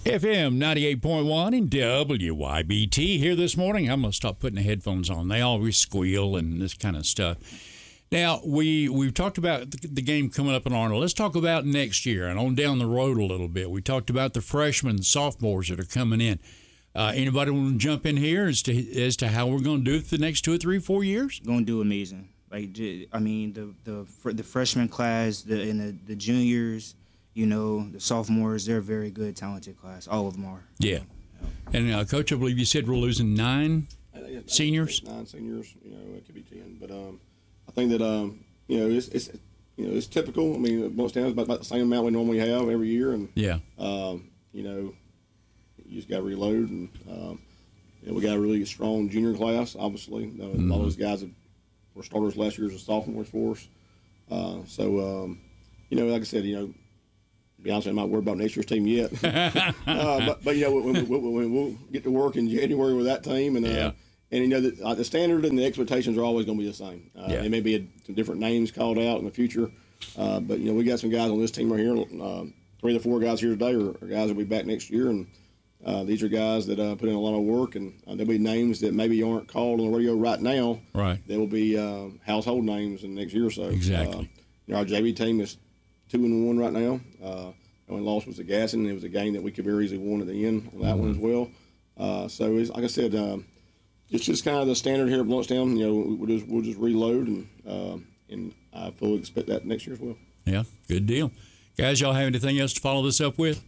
FM 98.1 and WYBT here this morning. I'm going to stop putting the headphones on. They always squeal and this kind of stuff. Now, we've talked about the game coming up in Arnold. Let's talk about next year and on down the road a little bit. We talked about the freshmen and sophomores that are coming in. Anybody want to jump in here as to how we're going to do it for the next 2 or 3, 4 years? Going to do amazing. I mean, the freshman class, the juniors, the sophomores, they're a very good, talented class. All of them are. Yeah. And, Coach, I believe you said we're losing 9 seniors? 9 seniors, it could be 10. But I think that, it's typical. I mean, Blountstown is about the same amount we normally have every year. And, yeah. You just got to reload. And, we got a really strong junior class, obviously. A lot of those guys were starters last year as sophomores for us. Like I said, to be honest, I'm not worried about next year's team yet. but we'll get to work in January with that team, and the standard and the expectations are always going to be the same. There may be some different names called out in the future, but we got some guys on this team right here. 3 of the 4 guys here today are guys that'll be back next year, and these are guys that put in a lot of work, and there'll be names that maybe aren't called on the radio right now. Right. They will be household names in the next year or so. Exactly. Our JV team is 2-1 right now. The only loss was to Gaston. It was a game that we could very easily won at the end on that one as well. It's, like I said, it's just kind of the standard here at Blountstown. We'll just reload, and I fully expect that next year as well. Yeah, good deal. Guys, y'all have anything else to follow this up with?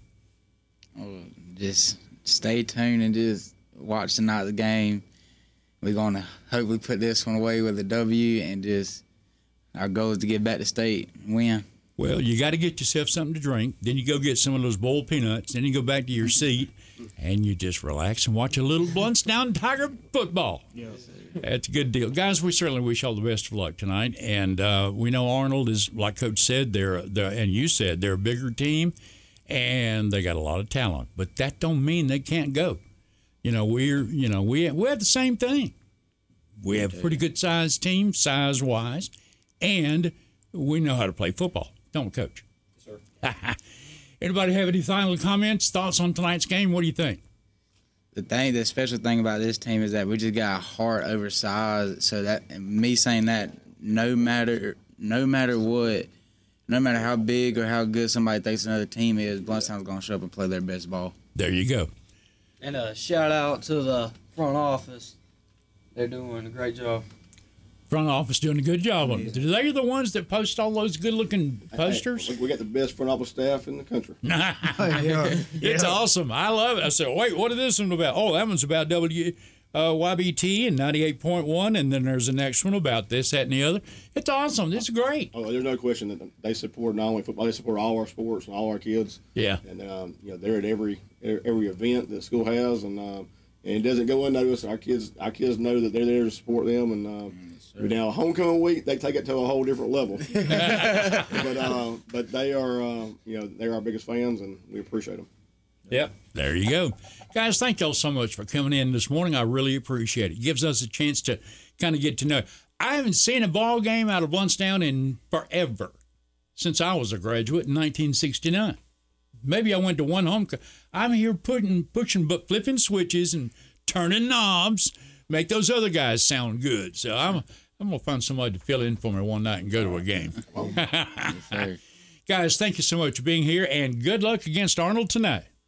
Just stay tuned and just watch tonight's game. We're going to hopefully put this one away with a W, and just our goal is to get back to state and win. Well, you got to get yourself something to drink. Then you go get some of those boiled peanuts. Then you go back to your seat, and you just relax and watch a little Blountstown Tiger football. Yes. That's a good deal. Guys, we certainly wish all the best of luck tonight. And we know Arnold is, like Coach said, and you said, they're a bigger team, and they got a lot of talent. But that don't mean they can't go. We have the same thing. We have a pretty good-sized team, size-wise, and we know how to play football. Don't we, Coach? Yes, sir. Anybody have any final comments, thoughts on tonight's game? What do you think? The special thing about this team is that we just got a heart over size. So that, and me saying that, no matter what, no matter how big or how good somebody thinks another team is, Blountstown's going to show up and play their best ball. There you go. And a shout out to the front office. They're doing a great job. Front office doing a good job on it. They're the ones that post all those good-looking posters. Hey, we got the best front office staff in the country. It's awesome. I love it. I said, wait, what is this one about? Oh, that one's about YBT and 98.1, and then there's the next one about this, that, and the other. It's awesome. It's great. Oh, there's no question that they support not only football, they support all our sports and all our kids. Yeah. And they're at every event that the school has, and it doesn't go unnoticed. Our kids know that they're there to support them, and now homecoming week they take it to a whole different level. but they are they're our biggest fans, and we appreciate them. Yep. There you go. Guys, thank y'all so much for coming in this morning. I really appreciate it. It gives us a chance to kind of get to know. I haven't seen a ball game out of Blountstown in forever, since I was a graduate in 1969. Maybe I went to one home. I'm here pushing, but flipping switches and turning knobs, make those other guys sound good. So I'm going to find somebody to fill in for me one night and go to a game. Yes, sir. Guys, thank you so much for being here, and good luck against Arnold tonight.